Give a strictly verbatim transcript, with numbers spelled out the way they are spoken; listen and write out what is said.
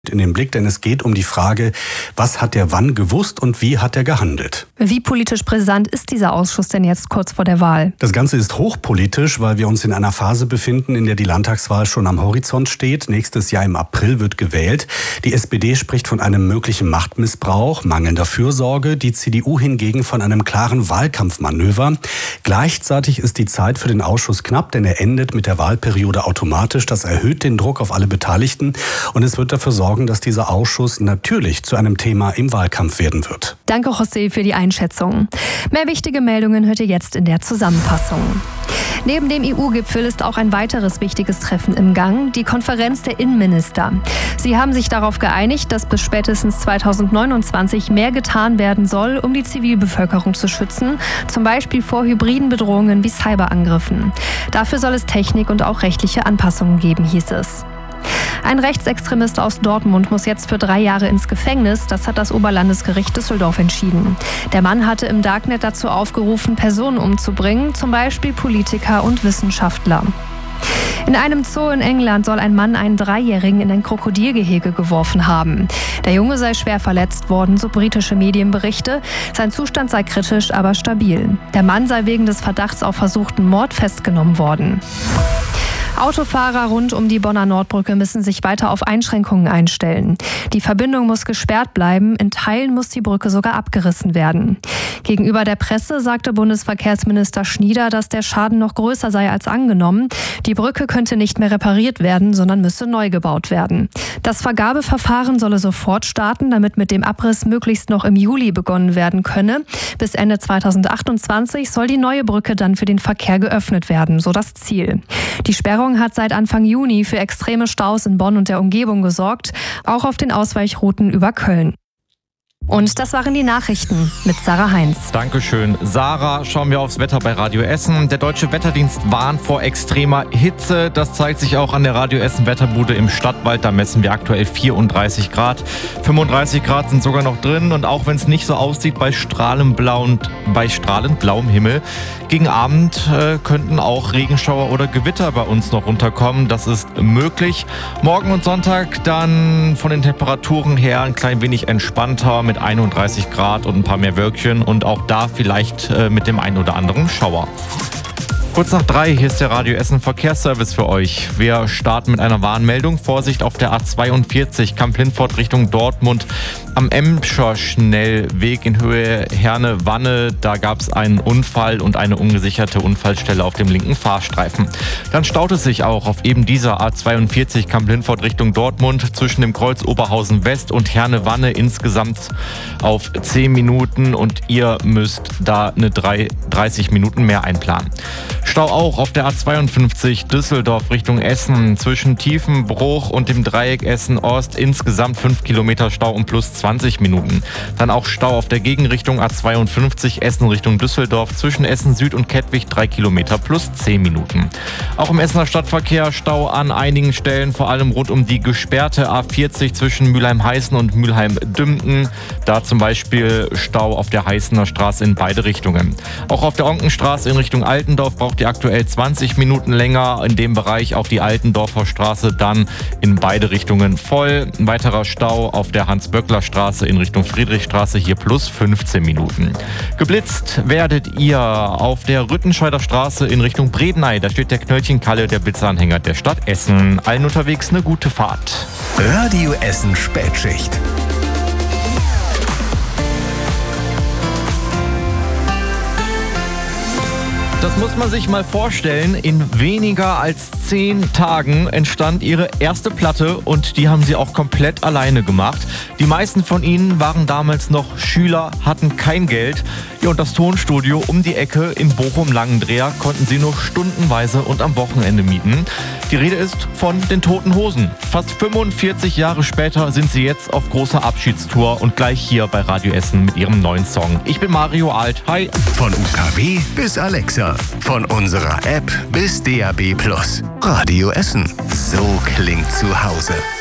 in den Blick, denn es geht um die Frage, was hat der wann gewusst und wie hat er gehandelt? Wie politisch brisant ist dieser Ausschuss denn jetzt kurz vor der Wahl? Das Ganze ist hochpolitisch, weil wir uns in einer Phase befinden, in der die Landtagswahl schon am Horizont steht. Nächstes Jahr im April wird gewählt. Die S P D spricht von einem möglichen Machtmissbrauch, mangelnder Fürsorge, die C D U hingegen von einem klaren Wahlkampfmanöver. Gleichzeitig ist die Zeit für den Ausschuss knapp, denn er endet mit der Wahlperiode automatisch. Das erhöht den Druck auf alle Beteiligten und es wird dafür sorgen, dass dieser Ausschuss natürlich zu einem Thema im Wahlkampf werden wird. Danke, José, für die Einschätzung. Mehr wichtige Meldungen hört ihr jetzt in der Zusammenfassung. Neben dem E U-Gipfel ist auch ein weiteres wichtiges Treffen im Gang, die Konferenz der Innenminister. Sie haben sich darauf geeinigt, dass bis spätestens zweitausendneunundzwanzig mehr getan werden soll, um die Zivilbevölkerung zu schützen, zum Beispiel vor hybriden Bedrohungen wie Cyberangriffen. Dafür soll es Technik und auch rechtliche Anpassungen geben, hieß es. Ein Rechtsextremist aus Dortmund muss jetzt für drei Jahre ins Gefängnis. Das hat das Oberlandesgericht Düsseldorf entschieden. Der Mann hatte im Darknet dazu aufgerufen, Personen umzubringen, zum Beispiel Politiker und Wissenschaftler. In einem Zoo in England soll ein Mann einen Dreijährigen in ein Krokodilgehege geworfen haben. Der Junge sei schwer verletzt worden, so britische Medienberichte. Sein Zustand sei kritisch, aber stabil. Der Mann sei wegen des Verdachts auf versuchten Mord festgenommen worden. Autofahrer rund um die Bonner Nordbrücke müssen sich weiter auf Einschränkungen einstellen. Die Verbindung muss gesperrt bleiben, in Teilen muss die Brücke sogar abgerissen werden. Gegenüber der Presse sagte Bundesverkehrsminister Schnieder, dass der Schaden noch größer sei als angenommen. Die Brücke könnte nicht mehr repariert werden, sondern müsse neu gebaut werden. Das Vergabeverfahren solle sofort starten, damit mit dem Abriss möglichst noch im Juli begonnen werden könne. Bis Ende zweitausendachtundzwanzig soll die neue Brücke dann für den Verkehr geöffnet werden, so das Ziel. Die Sperrung hat seit Anfang Juni für extreme Staus in Bonn und der Umgebung gesorgt, auch auf den Ausweichrouten über Köln. Und das waren die Nachrichten mit Sarah Heinz. Dankeschön, Sarah. Schauen wir aufs Wetter bei Radio Essen. Der Deutsche Wetterdienst warnt vor extremer Hitze. Das zeigt sich auch an der Radio Essen Wetterbude im Stadtwald. Da messen wir aktuell vierunddreißig Grad. fünfunddreißig Grad sind sogar noch drin. Und auch wenn es nicht so aussieht, bei strahlend blauem, bei strahlend blauem Himmel. Gegen Abend äh, könnten auch Regenschauer oder Gewitter bei uns noch runterkommen. Das ist möglich. Morgen und Sonntag dann von den Temperaturen her ein klein wenig entspannter mit einunddreißig Grad und ein paar mehr Wölkchen und auch da vielleicht äh, mit dem einen oder anderen Schauer. Kurz nach drei, hier ist der Radio Essen Verkehrsservice für euch. Wir starten mit einer Warnmeldung. Vorsicht auf der A zweiundvierzig, Kamp-Lindfort Richtung Dortmund. Am Emscher Schnellweg in Höhe Herne-Wanne, da gab es einen Unfall und eine ungesicherte Unfallstelle auf dem linken Fahrstreifen. Dann staut es sich auch auf eben dieser A zweiundvierzig, Kamp-Lindfort Richtung Dortmund, zwischen dem Kreuz Oberhausen West und Herne-Wanne insgesamt auf zehn Minuten und ihr müsst da eine dreißig Minuten mehr einplanen. Stau auch auf der A zweiundfünfzig Düsseldorf Richtung Essen zwischen Tiefenbruch und dem Dreieck Essen-Ost insgesamt fünf Kilometer Stau um plus zwanzig Minuten. Dann auch Stau auf der Gegenrichtung A zweiundfünfzig Essen Richtung Düsseldorf zwischen Essen Süd und Kettwig drei Kilometer plus zehn Minuten. Auch im Essener Stadtverkehr Stau an einigen Stellen, vor allem rund um die gesperrte A vierzig zwischen Mülheim-Heißen und Mülheim-Dümpten. Da zum Beispiel Stau auf der Heißener Straße in beide Richtungen. Auch auf der Onkenstraße in Richtung Altendorf braucht ihr aktuell zwanzig Minuten länger. In dem Bereich auch die Altendorfer Straße dann in beide Richtungen voll. Ein weiterer Stau auf der Hans-Böckler-Straße in Richtung Friedrichstraße, hier plus fünfzehn Minuten. Geblitzt werdet ihr auf der Rüttenscheider Straße in Richtung Bredeney. Da steht der Knöllchenkalle, der Blitzanhänger der Stadt Essen. Allen unterwegs eine gute Fahrt. Radio Essen Spätschicht. Das muss man sich mal vorstellen. In weniger als zehn Tagen entstand ihre erste Platte und die haben sie auch komplett alleine gemacht. Die meisten von ihnen waren damals noch Schüler, hatten kein Geld. Ja, und das Tonstudio um die Ecke im Bochum-Langendreher konnten sie nur stundenweise und am Wochenende mieten. Die Rede ist von den Toten Hosen. Fast fünfundvierzig Jahre später sind sie jetzt auf großer Abschiedstour und gleich hier bei Radio Essen mit ihrem neuen Song. Ich bin Mario Alt. Hi. Von U K W bis Alexa. Von unserer App bis D A B Plus. Radio Essen. So klingt zu Hause.